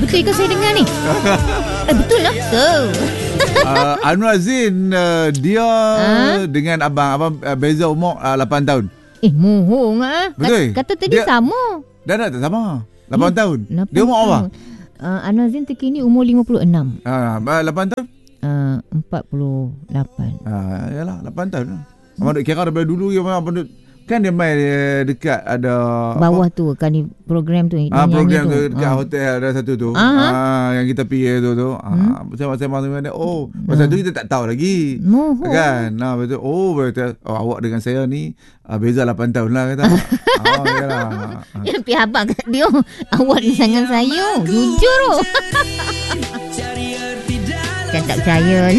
betul ke saya dengar ni? Betul lah. Anwar Zain dia dengan abang beza umur 8 tahun. Mohong Betul? Kata tadi Dia sama. Dah tak sama. 8 tahun. 8 Dia umur apa? Anwar Zain terkini umur 56. 8 tahun? 48. Yalah 8 tahun lah. Abang duk kira daripada dulu abang duk, kan dia main dekat ada bawah tu kan program tu program tu dekat hotel ada satu tu yang kita pergi tu bersama-sama dengan dia. Masa tu kita tak tahu lagi kan. Betul. Betul. Awak dengan saya ni beza 8 tahun lah kata. Yalah. Yang pihak abang kat dia, awak dengan saya jujur. Kan tak percaya.